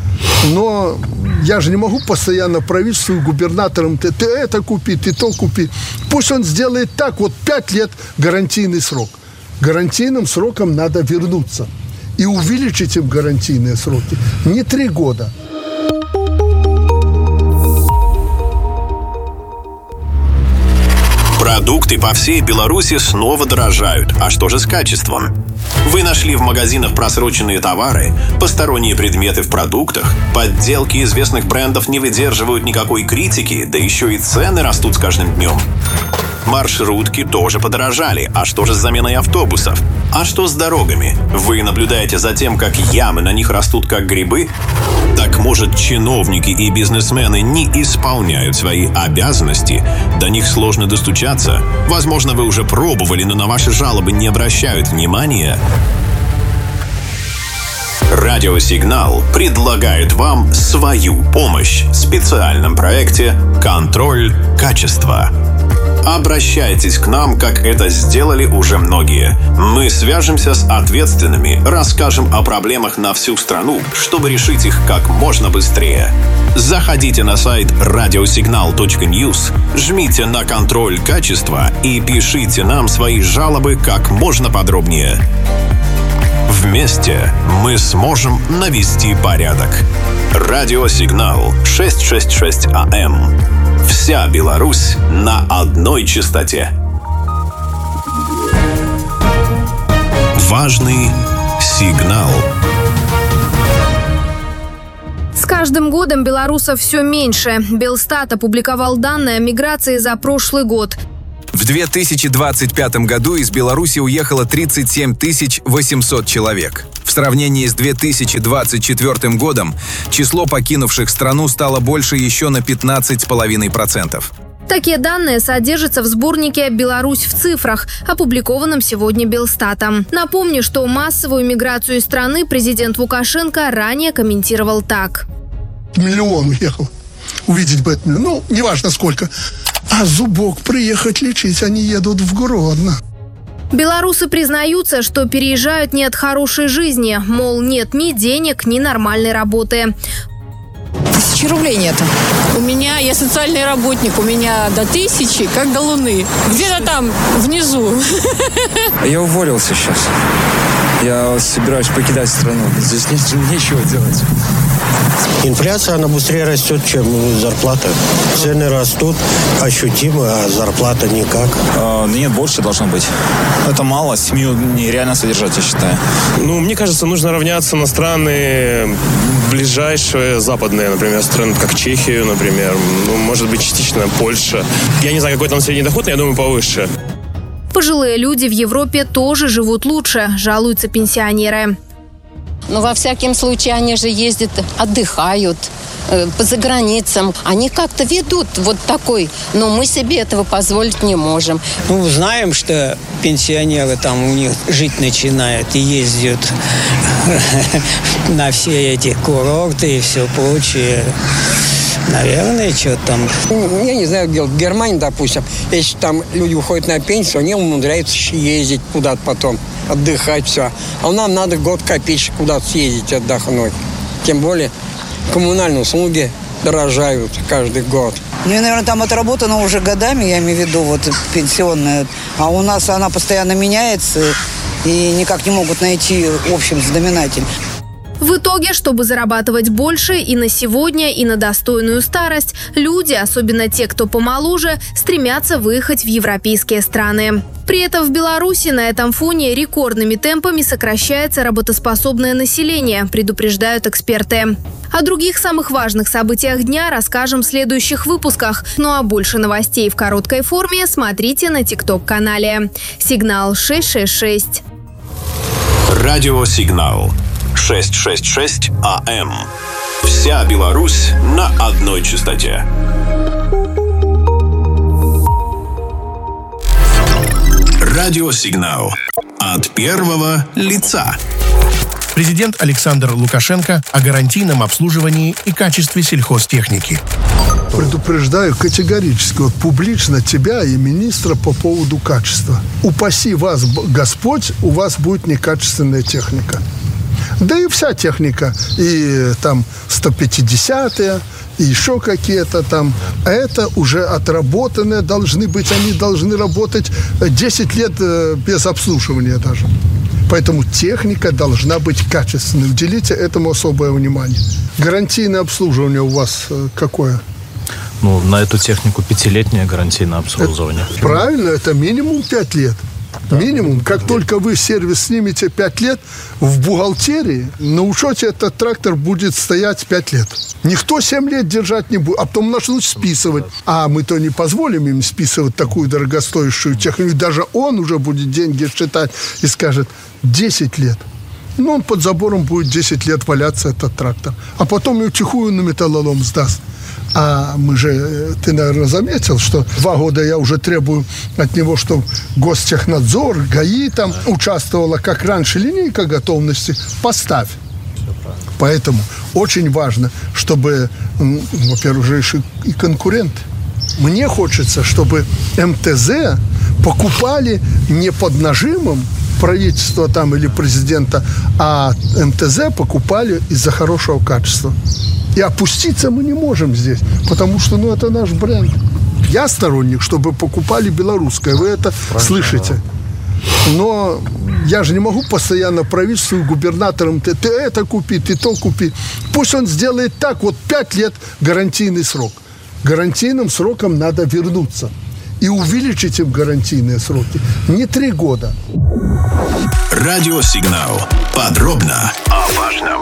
Но я же не могу постоянно правительству и губернаторам, ты это купи, ты то купи. Пусть он сделает так, 5 лет гарантийный срок. Гарантийным сроком надо вернуться. И увеличить им гарантийные сроки. Не 3 года. Продукты по всей Беларуси снова дорожают. А что же с качеством? Вы нашли в магазинах просроченные товары, посторонние предметы в продуктах, подделки известных брендов не выдерживают никакой критики, да еще и цены растут с каждым днем. Маршрутки тоже подорожали. А что же с заменой автобусов? А что с дорогами? Вы наблюдаете за тем, как ямы на них растут как грибы? Так, может, чиновники и бизнесмены не исполняют свои обязанности? До них сложно достучаться? Возможно, вы уже пробовали, но на ваши жалобы не обращают внимания? Радиосигнал предлагает вам свою помощь в специальном проекте «Контроль качества». Обращайтесь к нам, как это сделали уже многие. Мы свяжемся с ответственными, расскажем о проблемах на всю страну, чтобы решить их как можно быстрее. Заходите на сайт radiosignal.news, жмите на «Контроль качества» и пишите нам свои жалобы как можно подробнее. Вместе мы сможем навести порядок. Радиосигнал 666 АМ. Вся Беларусь на одной частоте. Важный сигнал. С каждым годом белорусов все меньше. Белстат опубликовал данные о миграции за прошлый год. В 2025 году из Беларуси уехало 37 800 человек. В сравнении с 2024 годом число покинувших страну стало больше еще на 15,5%. Такие данные содержатся в сборнике «Беларусь в цифрах», опубликованном сегодня Белстатом. Напомню, что массовую миграцию из страны президент Лукашенко ранее комментировал так. Миллион уехал. Увидеть бы это, неважно сколько. А зубок приехать лечить, они едут в Гродно. Белорусы признаются, что переезжают не от хорошей жизни. Мол, нет ни денег, ни нормальной работы. 1000 рублей нет. Я социальный работник, у меня до 1000, как до Луны. Где-то там, внизу. Я уволился сейчас. Я собираюсь покидать страну. Здесь нечего делать. Инфляция, она быстрее растет, чем зарплата. Цены растут ощутимо, а зарплата никак. Нет, больше должно быть. Это мало, семью нереально содержать, я считаю. Мне кажется, нужно равняться на страны ближайшие, западные, например, страны, как Чехию, например. Может быть, частично Польша. Я не знаю, какой там средний доход, но я думаю, повыше. Пожилые люди в Европе тоже живут лучше, жалуются пенсионеры. Во всяком случае, они же ездят, отдыхают за границам. Они как-то ведут вот такой, но мы себе этого позволить не можем. Знаем, что пенсионеры там у них жить начинают и ездят на все эти курорты и все прочее. Наверное, что там. Я не знаю, где в Германии, допустим, если там люди уходят на пенсию, они умудряются ездить куда-то потом, отдыхать, все. А нам надо год копеечек куда-то съездить, отдохнуть. Тем более коммунальные услуги дорожают каждый год. Наверное, там отработано уже годами, я имею в виду, пенсионная. А у нас она постоянно меняется, и никак не могут найти общий знаменатель. В итоге, чтобы зарабатывать больше и на сегодня, и на достойную старость, люди, особенно те, кто помоложе, стремятся выехать в европейские страны. При этом в Беларуси на этом фоне рекордными темпами сокращается работоспособное население, предупреждают эксперты. О других самых важных событиях дня расскажем в следующих выпусках. А больше новостей в короткой форме смотрите на ТикТок-канале. Сигнал 666. Радиосигнал 666 АМ. Вся Беларусь на одной частоте. Радиосигнал от первого лица. Президент Александр Лукашенко о гарантийном обслуживании и качестве сельхозтехники. Предупреждаю категорически, публично тебя и министра по поводу качества. Упаси вас, Господь, у вас будет некачественная техника. Да и вся техника, и там 150-е, и еще какие-то там. Это уже отработанные должны быть, они должны работать 10 лет без обслуживания даже. Поэтому техника должна быть качественной. Уделите этому особое внимание. Гарантийное обслуживание у вас какое? На эту технику 5-летнее гарантийное обслуживание. Правильно, это минимум 5 лет. Минимум. Как только вы сервис снимете 5 лет, в бухгалтерии на учете этот трактор будет стоять 5 лет. Никто 7 лет держать не будет, а потом начнут списывать. А мы-то не позволим им списывать такую дорогостоящую технику. Даже он уже будет деньги считать и скажет 10 лет. Он под забором будет 10 лет валяться, этот трактор. А потом и утихую на металлолом сдаст. А ты, наверное, заметил, что 2 года я уже требую от него, чтобы Гостехнадзор, ГАИ там участвовала, как раньше, линейка готовности. Поставь. Поэтому очень важно, чтобы, во-первых, же еще и конкуренты. Мне хочется, чтобы МТЗ покупали не под нажимом правительства там или президента, а МТЗ покупали из-за хорошего качества. И опуститься мы не можем здесь, потому что, это наш бренд. Я сторонник, чтобы покупали белорусское, вы это слышите. Но я же не могу постоянно правительству и губернаторам, ты это купи, ты то купи. Пусть он сделает так, 5 лет гарантийный срок. Гарантийным сроком надо вернуться. И увеличить им гарантийные сроки. Не 3 года. Радиосигнал. Подробно о важном.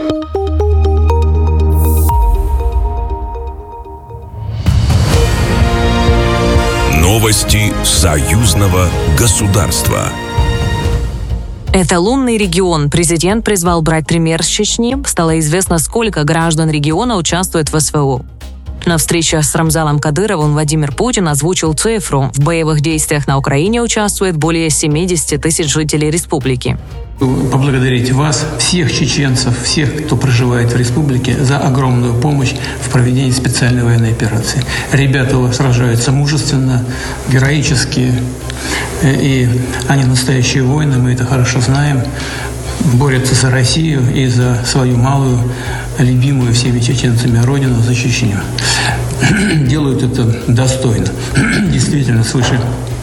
Новости союзного государства. Это лунный регион. Президент призвал брать пример с Чечни. Стало известно, сколько граждан региона участвует в СВО. На встрече с Рамзаном Кадыровым Владимир Путин озвучил цифру. В боевых действиях на Украине участвует более 70 тысяч жителей республики. Поблагодарить вас, всех чеченцев, всех, кто проживает в республике, за огромную помощь в проведении специальной военной операции. Ребята сражаются мужественно, героически, и они настоящие воины, мы это хорошо знаем. Борются за Россию и за свою малую, любимую всеми чеченцами родину, за Чечню. Делают это достойно. Действительно, свыше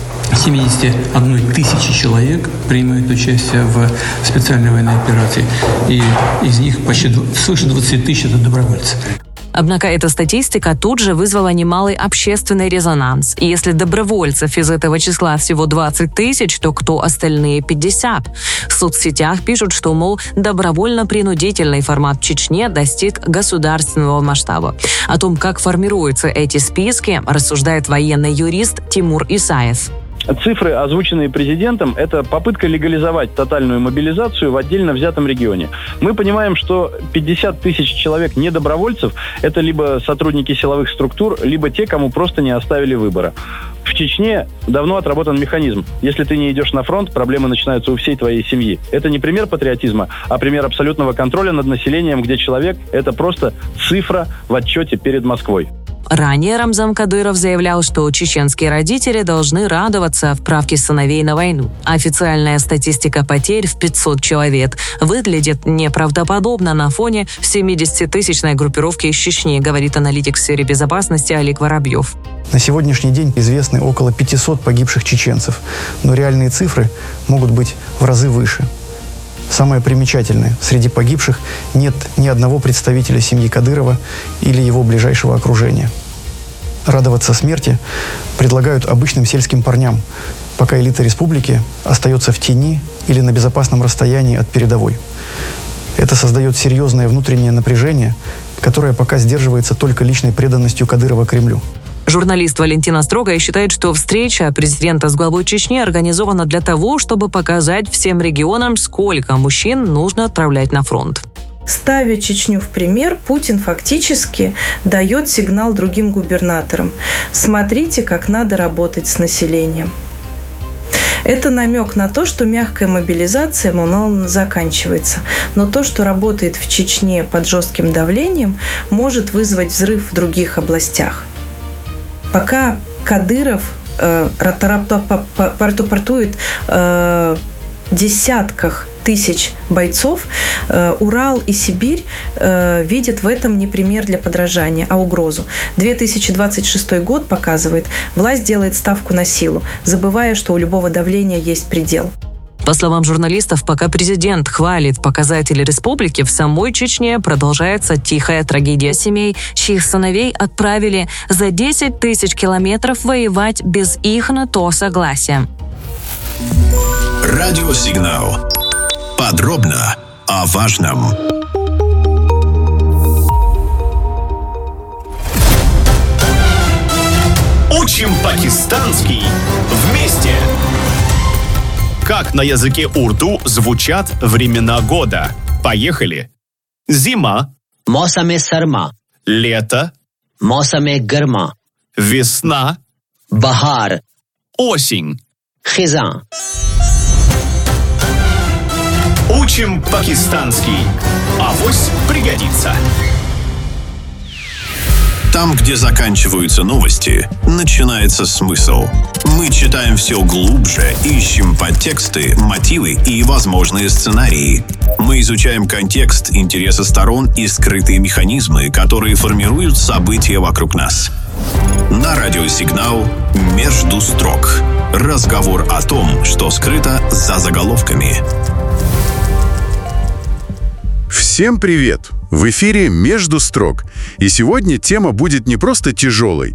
71 тысячи человек принимают участие в специальной военной операции. И из них почти свыше 20 тысяч – это добровольцы. Однако эта статистика тут же вызвала немалый общественный резонанс. И если добровольцев из этого числа всего 20 тысяч, то кто остальные 50? В соцсетях пишут, что, мол, добровольно-принудительный формат в Чечне достиг государственного масштаба. О том, как формируются эти списки, рассуждает военный юрист Тимур Исаев. Цифры, озвученные президентом, это попытка легализовать тотальную мобилизацию в отдельно взятом регионе. Мы понимаем, что 50 тысяч человек недобровольцев – это либо сотрудники силовых структур, либо те, кому просто не оставили выбора. В Чечне давно отработан механизм. Если ты не идешь на фронт, проблемы начинаются у всей твоей семьи. Это не пример патриотизма, а пример абсолютного контроля над населением, где человек – это просто цифра в отчете перед Москвой. Ранее Рамзан Кадыров заявлял, что чеченские родители должны радоваться отправке сыновей на войну. Официальная статистика потерь в 500 человек выглядит неправдоподобно на фоне 70-тысячной группировки из Чечни, говорит аналитик в сфере безопасности Олег Воробьев. На сегодняшний день известны около 500 погибших чеченцев, но реальные цифры могут быть в разы выше. Самое примечательное, среди погибших нет ни одного представителя семьи Кадырова или его ближайшего окружения. Радоваться смерти предлагают обычным сельским парням, пока элита республики остается в тени или на безопасном расстоянии от передовой. Это создает серьезное внутреннее напряжение, которое пока сдерживается только личной преданностью Кадырова Кремлю. Журналист Валентина Строгая считает, что встреча президента с главой Чечни организована для того, чтобы показать всем регионам, сколько мужчин нужно отправлять на фронт. Ставя Чечню в пример, Путин фактически дает сигнал другим губернаторам. Смотрите, как надо работать с населением. Это намек на то, что мягкая мобилизация, мол, заканчивается. Но то, что работает в Чечне под жестким давлением, может вызвать взрыв в других областях. Пока Кадыров рапортует десятках тысяч бойцов, Урал и Сибирь видят в этом не пример для подражания, а угрозу. 2026 год показывает, власть делает ставку на силу, забывая, что у любого давления есть предел. По словам журналистов, пока президент хвалит показатели республики, в самой Чечне продолжается тихая трагедия семей, чьих сыновей отправили за 10 тысяч километров воевать без их на то согласия. Радиосигнал. Подробно о важном. Учим пакистанский вместе. Как на языке урду звучат времена года? Поехали. Зима. Мосаме сарма. Лето. Мосаме гарма. Весна. Бахар. Осень. Хизан. Учим пакистанский. Авось пригодится. Там, где заканчиваются новости, начинается смысл. Мы читаем все глубже, ищем подтексты, мотивы и возможные сценарии. Мы изучаем контекст, интересы сторон и скрытые механизмы, которые формируют события вокруг нас. На радио «Сигнал» «Между строк». Разговор о том, что скрыто за заголовками. Всем привет! В эфире «Между строк». И сегодня тема будет не просто тяжелой.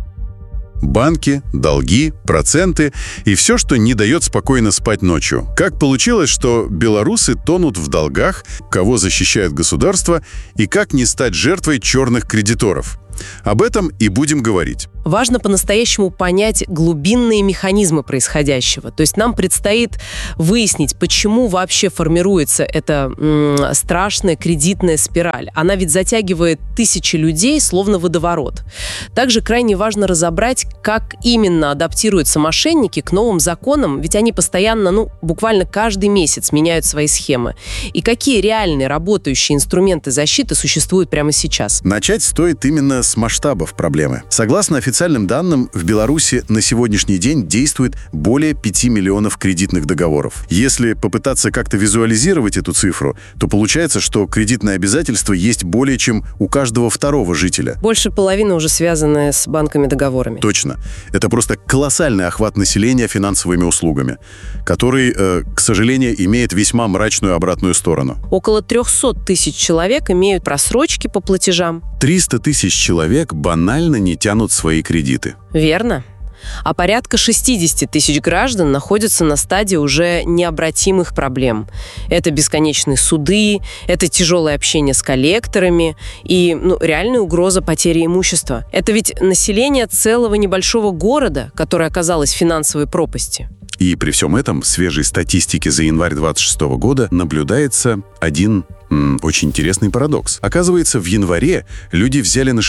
Банки, долги, проценты и все, что не дает спокойно спать ночью. Как получилось, что белорусы тонут в долгах, кого защищает государство и как не стать жертвой черных кредиторов? Об этом и будем говорить. Важно по-настоящему понять глубинные механизмы происходящего. То есть нам предстоит выяснить, почему вообще формируется эта страшная кредитная спираль. Она ведь затягивает тысячи людей, словно водоворот. Также крайне важно разобрать, как именно адаптируются мошенники к новым законам, ведь они постоянно, буквально каждый месяц меняют свои схемы. И какие реальные работающие инструменты защиты существуют прямо сейчас. Начать стоит именно с масштабов проблемы. Согласно официальным данным, в Беларуси на сегодняшний день действует более 5 миллионов кредитных договоров. Если попытаться как-то визуализировать эту цифру, то получается, что кредитное обязательство есть более чем у каждого второго жителя. Больше половины уже связаны с банками договорами. Точно. Это просто колоссальный охват населения финансовыми услугами, который, к сожалению, имеет весьма мрачную обратную сторону. Около 300 тысяч человек имеют просрочки по платежам. 300 тысяч человек банально не тянут свои кредиты. Верно. А порядка 60 тысяч граждан находятся на стадии уже необратимых проблем. Это бесконечные суды, это тяжелое общение с коллекторами и реальная угроза потери имущества. Это ведь население целого небольшого города, которое оказалось в финансовой пропасти. И при всем этом в свежей статистике за январь 2026 года наблюдается один очень интересный парадокс. Оказывается, в январе люди взяли на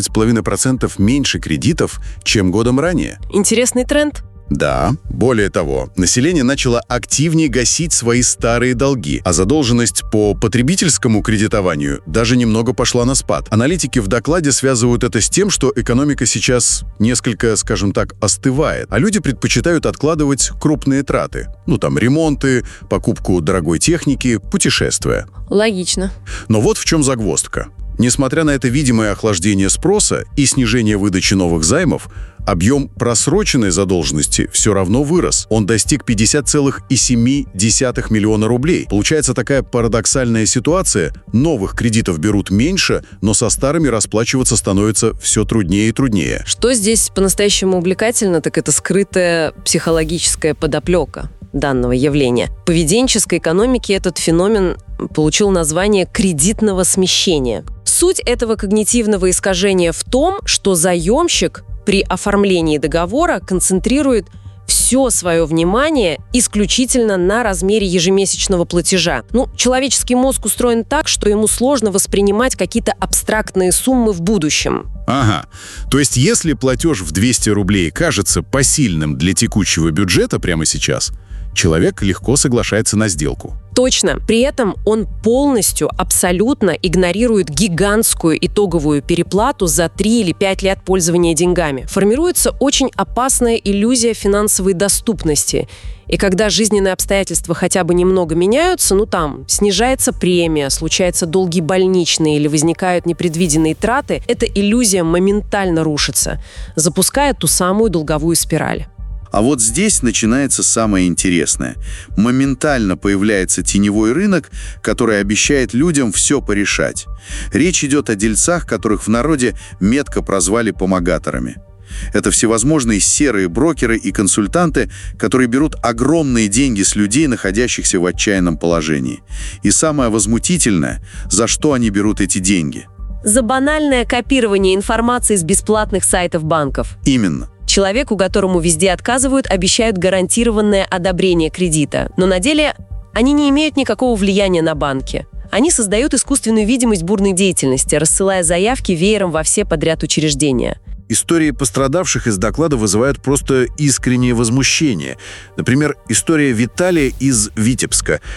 16,5% меньше кредитов, чем годом ранее. Интересный тренд. Да, более того, население начало активнее гасить свои старые долги, а задолженность по потребительскому кредитованию даже немного пошла на спад. Аналитики в докладе связывают это с тем, что экономика сейчас несколько, скажем так, остывает, а люди предпочитают откладывать крупные траты. Ремонты, покупку дорогой техники, путешествия. Логично. Но вот в чем загвоздка. Несмотря на это видимое охлаждение спроса и снижение выдачи новых займов, объем просроченной задолженности все равно вырос. Он достиг 50,7 миллиона рублей. Получается такая парадоксальная ситуация. Новых кредитов берут меньше, но со старыми расплачиваться становится все труднее и труднее. Что здесь по-настоящему увлекательно, так это скрытая психологическая подоплека данного явления. В поведенческой экономике этот феномен получил название кредитного смещения. Суть этого когнитивного искажения в том, что заемщик при оформлении договора концентрирует все свое внимание исключительно на размере ежемесячного платежа. Человеческий мозг устроен так, что ему сложно воспринимать какие-то абстрактные суммы в будущем. Ага. То есть, если платеж в 200 рублей кажется посильным для текущего бюджета прямо сейчас, человек легко соглашается на сделку. Точно. При этом он полностью, абсолютно игнорирует гигантскую итоговую переплату за 3 или 5 лет пользования деньгами. Формируется очень опасная иллюзия финансовой доступности. И когда жизненные обстоятельства хотя бы немного меняются, снижается премия, случаются долги больничные или возникают непредвиденные траты, эта иллюзия моментально рушится, запуская ту самую долговую спираль. А вот здесь начинается самое интересное. Моментально появляется теневой рынок, который обещает людям все порешать. Речь идет о дельцах, которых в народе метко прозвали помогаторами. Это всевозможные серые брокеры и консультанты, которые берут огромные деньги с людей, находящихся в отчаянном положении. И самое возмутительное, за что они берут эти деньги? За банальное копирование информации с бесплатных сайтов банков. Именно. Человеку, которому везде отказывают, обещают гарантированное одобрение кредита. Но на деле они не имеют никакого влияния на банки. Они создают искусственную видимость бурной деятельности, рассылая заявки веером во все подряд учреждения. Истории пострадавших из доклада вызывают просто искреннее возмущение. Например, история Виталия из Витебска.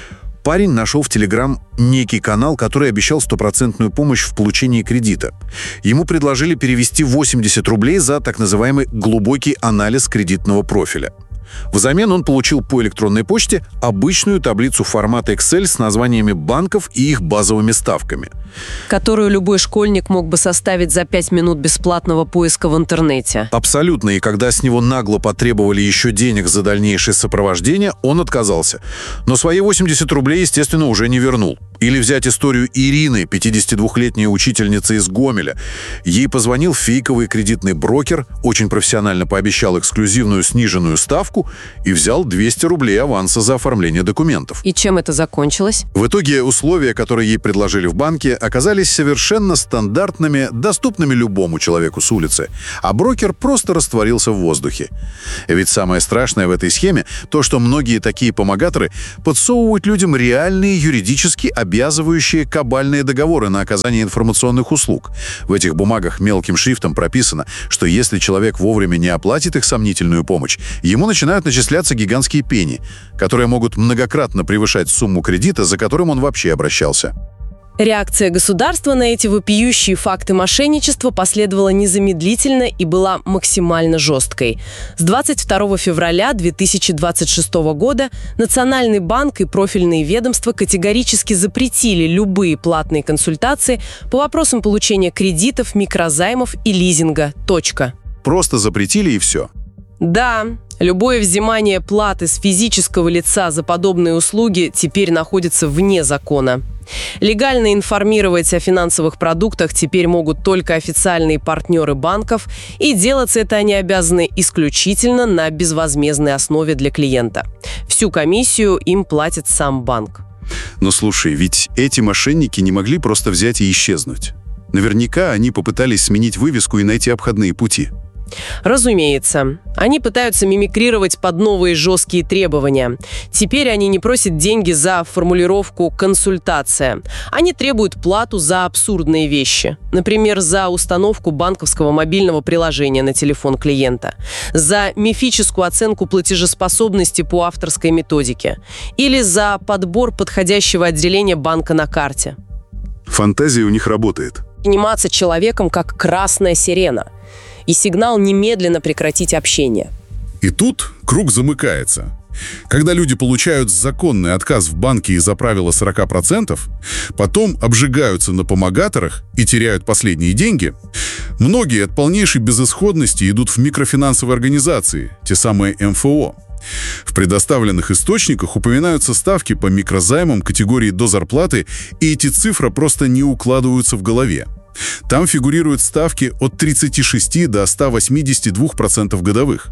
Парень нашел в Telegram некий канал, который обещал стопроцентную помощь в получении кредита. Ему предложили перевести 80 рублей за так называемый глубокий анализ кредитного профиля. Взамен он получил по электронной почте обычную таблицу формата Excel с названиями банков и их базовыми ставками. Которую любой школьник мог бы составить за 5 минут бесплатного поиска в интернете. Абсолютно. И когда с него нагло потребовали еще денег за дальнейшее сопровождение, он отказался. Но свои 80 рублей, естественно, уже не вернул. Или взять историю Ирины, 52-летняя учительница из Гомеля. Ей позвонил фейковый кредитный брокер, очень профессионально пообещал эксклюзивную сниженную ставку и взял 200 рублей аванса за оформление документов. И чем это закончилось? В итоге условия, которые ей предложили в банке, оказались совершенно стандартными, доступными любому человеку с улицы, а брокер просто растворился в воздухе. Ведь самое страшное в этой схеме то, что многие такие помогаторы подсовывают людям реальные юридически обязывающие кабальные договоры на оказание информационных услуг. В этих бумагах мелким шрифтом прописано, что если человек вовремя не оплатит их сомнительную помощь, ему начинают начисляться гигантские пени, которые могут многократно превышать сумму кредита, за которым он вообще обращался. Реакция государства на эти вопиющие факты мошенничества последовала незамедлительно и была максимально жесткой. С 22 февраля 2026 года Национальный банк и профильные ведомства категорически запретили любые платные консультации по вопросам получения кредитов, микрозаймов и лизинга. Точка. Просто запретили и все. Да, любое взимание платы с физического лица за подобные услуги теперь находится вне закона. Легально информировать о финансовых продуктах теперь могут только официальные партнеры банков, и делаться это они обязаны исключительно на безвозмездной основе для клиента. Всю комиссию им платит сам банк. Но слушай, ведь эти мошенники не могли просто взять и исчезнуть. Наверняка они попытались сменить вывеску и найти обходные пути. Разумеется. Они пытаются мимикрировать под новые жесткие требования. Теперь они не просят деньги за формулировку «консультация». Они требуют плату за абсурдные вещи. Например, за установку банковского мобильного приложения на телефон клиента, за мифическую оценку платежеспособности по авторской методике или за подбор подходящего отделения банка на карте. Фантазия у них работает. Заниматься человеком как красная сирена. И сигнал немедленно прекратить общение. И тут круг замыкается. Когда люди получают законный отказ в банке из-за правила 40%, потом обжигаются на помогаторах и теряют последние деньги, многие от полнейшей безысходности идут в микрофинансовые организации, те самые МФО. В предоставленных источниках упоминаются ставки по микрозаймам категории до зарплаты, и эти цифры просто не укладываются в голове. Там фигурируют ставки от 36 до 182% годовых.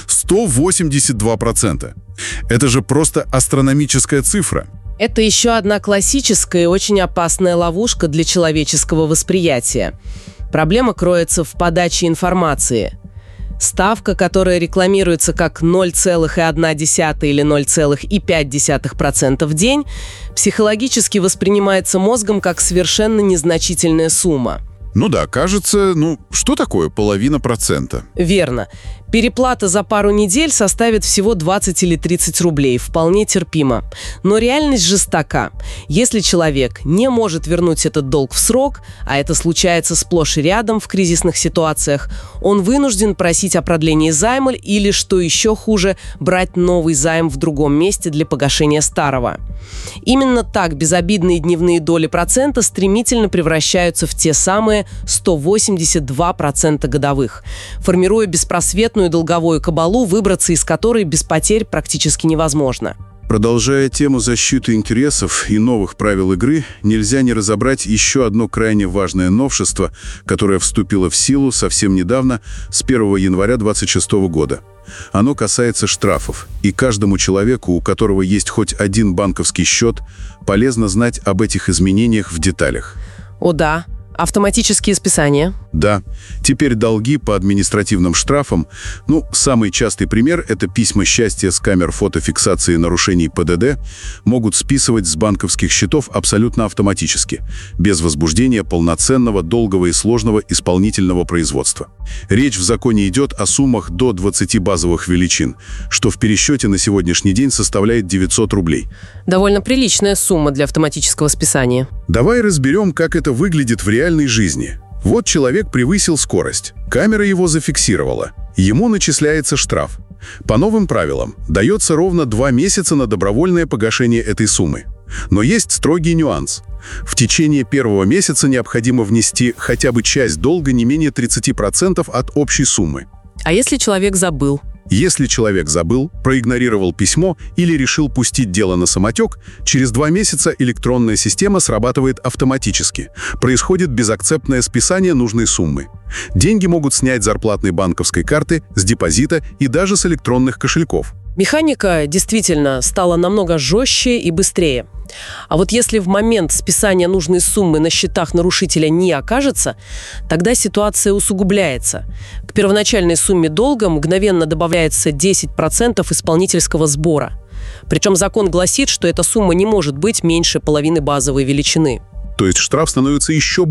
182%. Это же просто астрономическая цифра. Это еще одна классическая и очень опасная ловушка для человеческого восприятия. Проблема кроется в подаче информации. Ставка, которая рекламируется как 0,1 или 0,5% в день, психологически воспринимается мозгом как совершенно незначительная сумма. Ну да, кажется, что такое 0,5%? Верно. Переплата за пару недель составит всего 20 или 30 рублей. Вполне терпимо. Но реальность жестока. Если человек не может вернуть этот долг в срок, а это случается сплошь и рядом в кризисных ситуациях, он вынужден просить о продлении займа или, что еще хуже, брать новый займ в другом месте для погашения старого. Именно так безобидные дневные доли процента стремительно превращаются в те самые 182% годовых, формируя беспросветную долговую кабалу, выбраться из которой без потерь практически невозможно. Продолжая тему защиты интересов и новых правил игры, нельзя не разобрать еще одно крайне важное новшество, которое вступило в силу совсем недавно, с 1 января 2026 года. Оно касается штрафов, и каждому человеку, у которого есть хоть один банковский счет, полезно знать об этих изменениях в деталях. О да, автоматические списания. Да, теперь долги по административным штрафам. Самый частый пример – это письма счастья с камер фотофиксации нарушений ПДД могут списывать с банковских счетов абсолютно автоматически, без возбуждения полноценного, долгого и сложного исполнительного производства. Речь в законе идет о суммах до 20 базовых величин, что в пересчете на сегодняшний день составляет 900 рублей. Довольно приличная сумма для автоматического списания. Давай разберем, как это выглядит в реальной жизни. Вот человек превысил скорость, камера его зафиксировала, ему начисляется штраф. По новым правилам дается ровно 2 месяца на добровольное погашение этой суммы. Но есть строгий нюанс. В течение первого месяца необходимо внести хотя бы часть долга не менее 30% от общей суммы. А если человек забыл? Если человек забыл, проигнорировал письмо или решил пустить дело на самотек, через 2 месяца электронная система срабатывает автоматически. Происходит безакцептное списание нужной суммы. Деньги могут снять с зарплатной банковской карты, с депозита и даже с электронных кошельков. Механика действительно стала намного жестче и быстрее. А вот если в момент списания нужной суммы на счетах нарушителя не окажется, тогда ситуация усугубляется. К первоначальной сумме долга мгновенно добавляется 10% исполнительского сбора. Причем закон гласит, что эта сумма не может быть меньше половины базовой величины. То есть штраф становится еще